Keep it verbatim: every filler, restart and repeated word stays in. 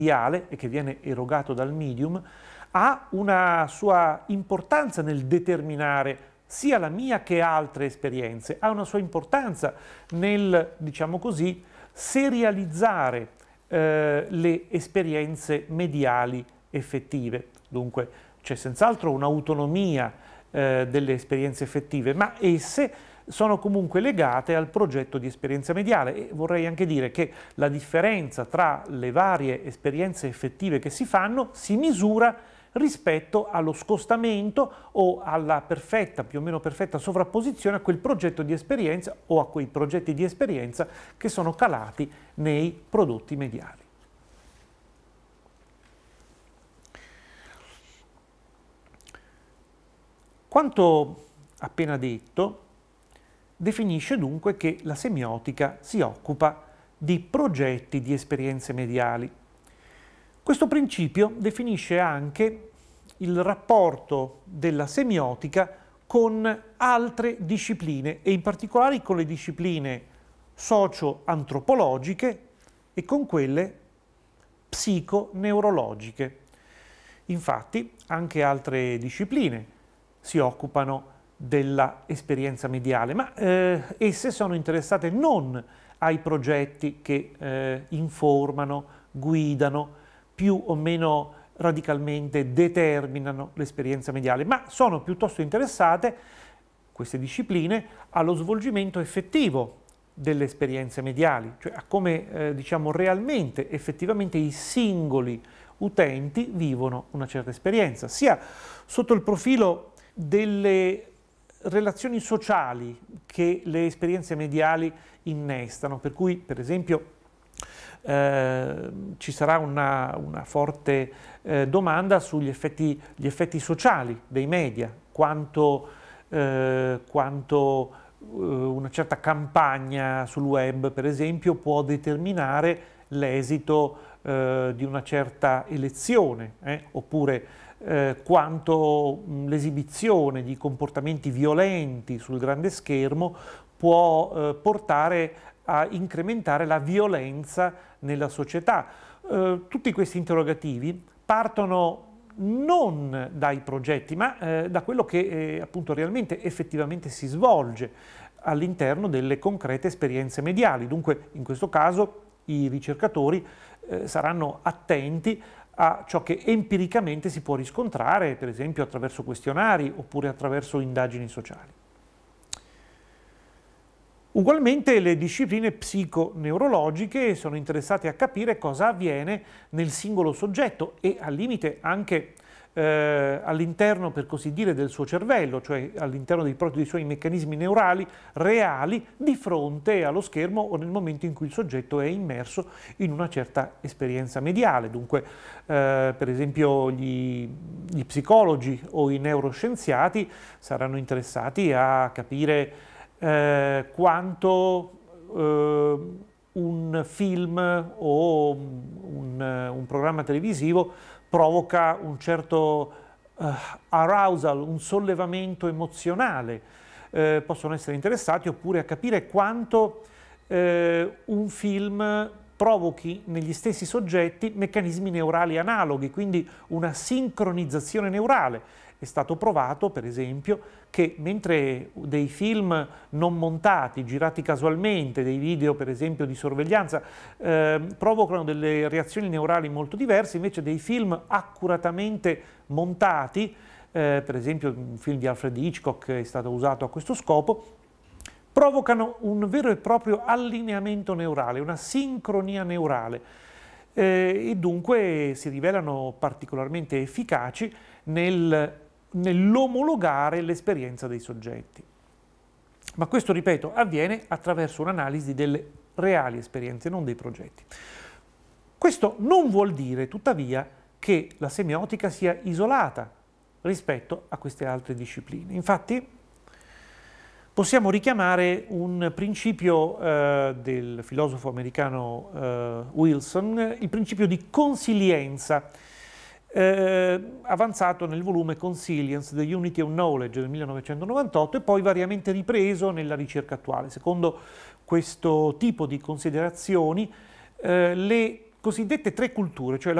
mediale e che viene erogato dal medium ha una sua importanza nel determinare sia la mia che altre esperienze, ha una sua importanza nel, diciamo così, serializzare eh, le esperienze mediali effettive. Dunque c'è senz'altro un'autonomia eh, delle esperienze effettive, ma esse sono comunque legate al progetto di esperienza mediale e vorrei anche dire che la differenza tra le varie esperienze effettive che si fanno si misura rispetto allo scostamento o alla perfetta, più o meno perfetta sovrapposizione a quel progetto di esperienza o a quei progetti di esperienza che sono calati nei prodotti mediali. Quanto appena detto definisce dunque che la semiotica si occupa di progetti di esperienze mediali. Questo principio definisce anche il rapporto della semiotica con altre discipline e in particolare con le discipline socio-antropologiche e con quelle psiconeurologiche. Infatti anche altre discipline si occupano della esperienza mediale, ma eh, esse sono interessate non ai progetti che eh, informano, guidano, più o meno radicalmente determinano l'esperienza mediale, ma sono piuttosto interessate, queste discipline, allo svolgimento effettivo delle esperienze mediali, cioè a come eh, diciamo realmente, effettivamente i singoli utenti vivono una certa esperienza, sia sotto il profilo delle relazioni sociali che le esperienze mediali innestano, per cui per esempio eh, ci sarà una, una forte eh, domanda sugli effetti, gli effetti sociali dei media, quanto, eh, quanto eh, una certa campagna sul web per esempio può determinare l'esito eh, di una certa elezione, eh, oppure Eh, quanto l'esibizione di comportamenti violenti sul grande schermo può eh, portare a incrementare la violenza nella società. Eh, tutti questi interrogativi partono non dai progetti, ma eh, da quello che eh, appunto realmente effettivamente si svolge all'interno delle concrete esperienze mediali. Dunque, in questo caso, i ricercatori eh, saranno attenti a ciò che empiricamente si può riscontrare, per esempio attraverso questionari oppure attraverso indagini sociali. Ugualmente le discipline psiconeurologiche sono interessate a capire cosa avviene nel singolo soggetto e al limite anche eh, all'interno, per così dire, del suo cervello, cioè all'interno dei, dei suoi meccanismi neurali reali di fronte allo schermo o nel momento in cui il soggetto è immerso in una certa esperienza mediale. Dunque, eh, per esempio, gli, gli psicologi o i neuroscienziati saranno interessati a capire eh, quanto eh, un film o un, un programma televisivo provoca un certo uh, arousal, un sollevamento emozionale. Eh, possono essere interessati oppure a capire quanto eh, un film provochi negli stessi soggetti meccanismi neurali analoghi, quindi una sincronizzazione neurale. È stato provato, per esempio, che mentre dei film non montati, girati casualmente, dei video per esempio di sorveglianza, eh, provocano delle reazioni neurali molto diverse, invece dei film accuratamente montati, eh, per esempio un film di Alfred Hitchcock è stato usato a questo scopo, provocano un vero e proprio allineamento neurale, una sincronia neurale eh, e dunque si rivelano particolarmente efficaci nel nell'omologare l'esperienza dei soggetti. Ma questo, ripeto, avviene attraverso un'analisi delle reali esperienze, non dei progetti. Questo non vuol dire, tuttavia, che la semiotica sia isolata rispetto a queste altre discipline. Infatti, possiamo richiamare un principio eh, del filosofo americano eh, Wilson, il principio di consilienza, Eh, avanzato nel volume Consilience, The Unity of Knowledge del millenovecentonovantotto e poi variamente ripreso nella ricerca attuale. Secondo questo tipo di considerazioni, eh, le cosiddette tre culture, cioè